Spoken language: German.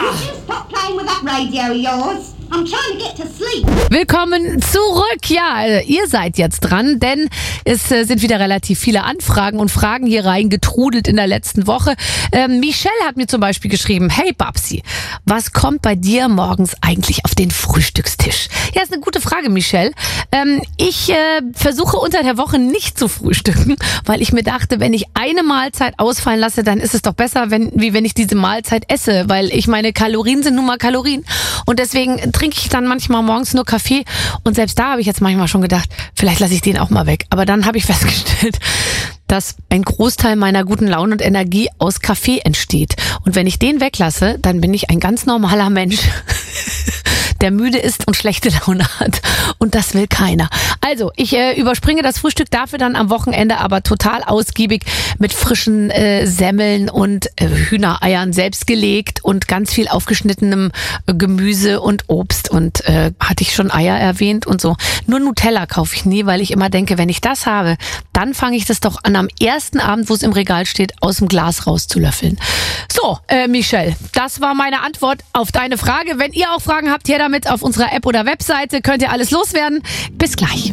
Stop playing with that radio of yours. I'm trying to get to sleep. Willkommen zurück. Ja, ihr seid jetzt dran, denn es sind wieder relativ viele Anfragen und Fragen hier reingetrudelt in der letzten Woche. Michelle hat mir zum Beispiel geschrieben, hey Babsi, was kommt bei dir morgens eigentlich auf den Frühstückstisch? Ja, ist eine gute Frage, Michelle. Ich versuche unter der Woche nicht zu frühstücken, weil ich mir dachte, wenn ich eine Mahlzeit ausfallen lasse, dann ist es doch besser, wie wenn ich diese Mahlzeit esse, weil ich meine, Kalorien sind nun mal Kalorien. Und deswegen trinke ich dann manchmal morgens nur Kaffee und selbst da habe ich jetzt manchmal schon gedacht, vielleicht lasse ich den auch mal weg. Aber dann habe ich festgestellt, dass ein Großteil meiner guten Laune und Energie aus Kaffee entsteht. Und wenn ich den weglasse, dann bin ich ein ganz normaler Mensch, der müde ist und schlechte Laune hat. Und das will keiner. Also, ich überspringe das Frühstück, dafür dann am Wochenende aber total ausgiebig mit frischen Semmeln und Hühnereiern selbst gelegt und ganz viel aufgeschnittenem Gemüse und Obst. Und hatte ich schon Eier erwähnt und so. Nur Nutella kaufe ich nie, weil ich immer denke, wenn ich das habe, dann fange ich das doch an, am ersten Abend, wo es im Regal steht, aus dem Glas rauszulöffeln. So, Michelle, das war meine Antwort auf deine Frage. Wenn ihr auch Fragen habt, her damit auf unserer App oder Webseite, könnt ihr alles loswerden. Bis gleich.